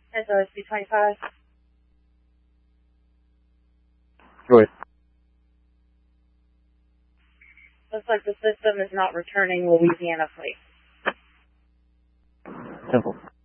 SOSB 25. Go ahead. Looks like the system is not returning Louisiana plate. Simple.